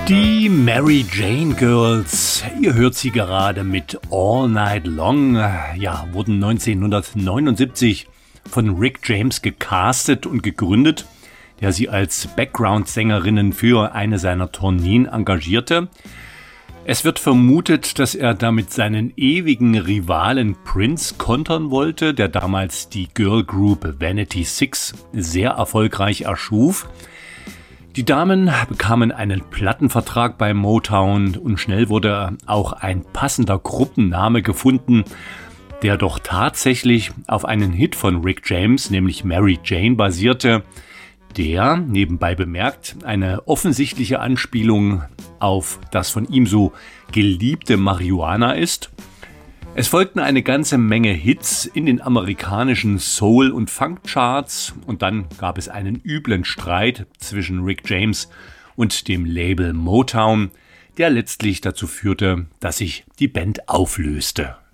Die Mary Jane Girls, ihr hört sie gerade mit All Night Long, ja, wurden 1979 von Rick James gecastet und gegründet, der sie als Background-Sängerinnen für eine seiner Tourneen engagierte. Es wird vermutet, dass er damit seinen ewigen Rivalen Prince kontern wollte, der damals die Girl Group Vanity Six sehr erfolgreich erschuf. Die Damen bekamen einen Plattenvertrag bei Motown und schnell wurde auch ein passender Gruppenname gefunden, der doch tatsächlich auf einen Hit von Rick James, nämlich Mary Jane, basierte, der, nebenbei bemerkt, eine offensichtliche Anspielung auf das von ihm so geliebte Marihuana ist. Es folgten eine ganze Menge Hits in den amerikanischen Soul- und Funk-Charts und dann gab es einen üblen Streit zwischen Rick James und dem Label Motown, der letztlich dazu führte, dass sich die Band auflöste.